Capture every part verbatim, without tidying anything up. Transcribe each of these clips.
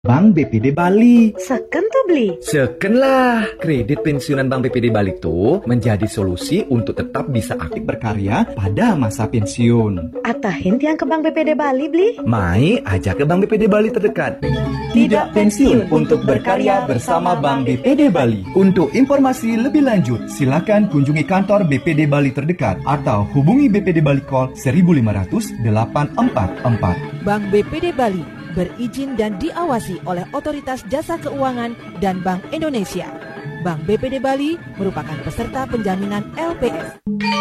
Bank B P D Bali. Seken tuh beli. Seken lah. Kredit pensiunan Bank B P D Bali tuh menjadi solusi untuk tetap bisa aktif berkarya pada masa pensiun. Atahin tiang ke Bank B P D Bali beli. Mai ajak ke Bank B P D Bali terdekat. Tidak pensiun untuk berkarya bersama Bank B P D Bali. Untuk informasi lebih lanjut, silakan kunjungi kantor B P D Bali terdekat atau hubungi B P D Bali Call seribu lima ratus delapan empat empat. Bank B P D Bali berizin dan diawasi oleh Otoritas Jasa Keuangan dan Bank Indonesia. Bank B P D Bali merupakan peserta penjaminan L P S.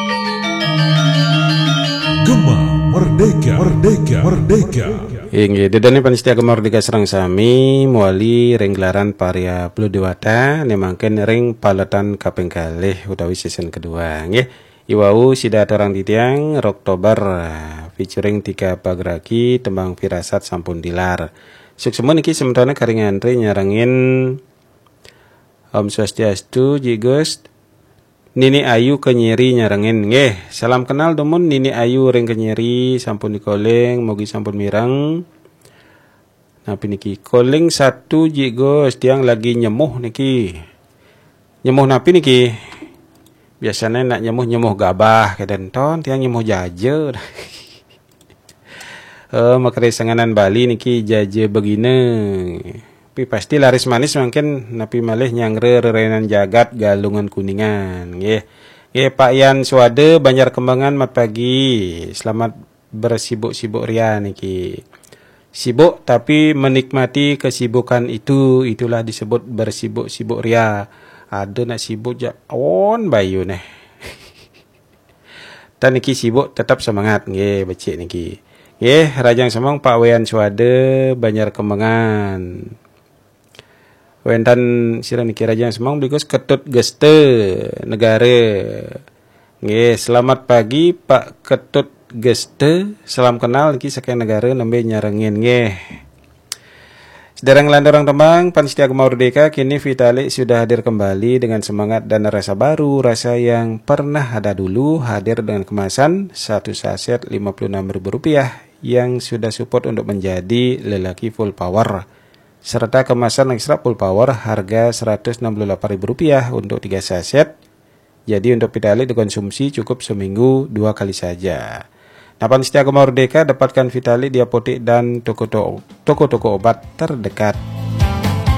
Gema Merdeka, Merdeka, Merdeka. Inggih, dedane panitia Gema Merdeka Serang Sami muali renggelaran paria Blue Dewata nemangken ring paletan kaping kalih utawi season kedua nggih. Iwau sida torang titiang Oktober featuring tiga pagraki tembang firasat sampun dilar. Suksemun iki sementara karingan re nyarengin Om Swastiastu Jigos Nini Ayu Kenyeri nyarengin nggih. Salam kenal domun Nini Ayu ring Kenyeri sampun dikoleng mugi sampun mireng. Napi niki koleng satu Jigos tiang lagi nyemuh niki. Nyemuh napi niki? Biasanya nak nyemuh-nyemuh gabah kadan ton tiang nyemuh jaje. Oh, makare senganan Bali niki jaje begine. Tapi pasti laris manis mungkin napi malih nyangre rerenan jagat galungan kuningan nggih. Nggih Pak Yan Swade Banjar Kembangan mat pagi. Selamat bersibuk-sibuk ria niki. Sibuk tapi menikmati kesibukan itu, itulah disebut bersibuk-sibuk ria. Ada nak sibuk je on bayu neh. Dan niki sibuk tetap semangat nggih becik niki. Nggih rajang semong Pak Wayan Swade Banjar Kembangan. Wentan sira niki rajang semong bikos Ketut Geste negara. Nggih selamat pagi Pak Ketut Geste. Salam kenal niki saking negara nembe nyarengin nggih. Sedereng landorang tembang Panitia Gema Merdeka kini Vitalik sudah hadir kembali dengan semangat dan rasa baru, rasa yang pernah ada dulu, hadir dengan kemasan satu saset lima puluh enam ribu rupiah yang sudah support untuk menjadi lelaki full power, serta kemasan ekstra full power harga seratus enam puluh delapan ribu rupiah untuk tiga saset. Jadi untuk Vitalik dikonsumsi cukup seminggu dua kali saja. Nah, Panitia Gema Merdeka dapatkan Vitalik di apotek dan toko-toko toko-toko obat terdekat.